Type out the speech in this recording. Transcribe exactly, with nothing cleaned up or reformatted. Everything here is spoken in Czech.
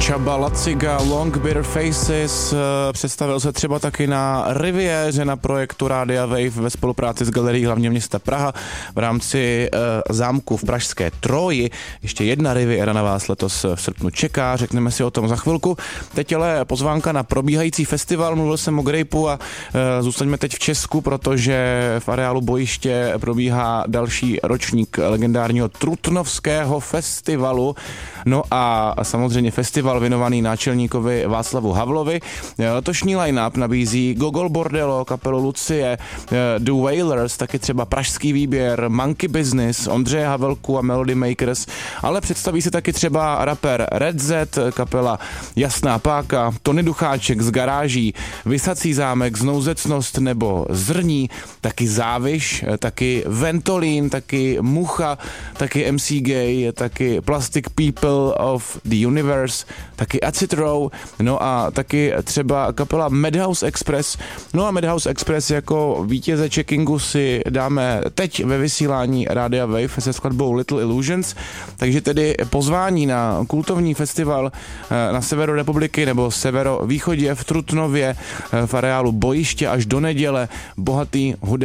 Csaba Laciga, Long Bitter Faces, představil se třeba taky na Riviéře na projektu Rádia Wave ve spolupráci s Galerií hlavního města Praha v rámci uh, zámku v pražské Troji. Ještě jedna Riviéra na vás letos v srpnu čeká, řekneme si o tom za chvilku. Teď ale pozvánka na probíhající festival, mluvil jsem o Grapeu a uh, zůstaňme teď v Česku, protože v areálu Bojiště probíhá další ročník legendárního Trutnovského festivalu. No a samozřejmě festival věnovaný náčelníkovi Václavu Havlovi. Letošní line-up nabízí Gogol Bordello, kapelu Lucie, The Wailers, taky třeba pražský výběr, Monkey Business, Ondřeje Havelku a Melody Makers, ale představí se taky třeba rapper Red Z, kapela Jasná páka, Tony Ducháček z Garáží, Vysací zámek, Znouzecnost nebo Zrní, taky Záviš, taky Ventolín, taky Mucha, taky M C Gay, taky Plastic People of the Universe, taky Acid Row, no a taky třeba kapela Madhouse Express. No a Madhouse Express jako vítěze checkingu si dáme teď ve vysílání Rádia Wave se skladbou Little Illusions, takže tedy pozvání na kultovní festival na severu republiky nebo severovýchodě v Trutnově v areálu Bojiště až do neděle, bohatý hudební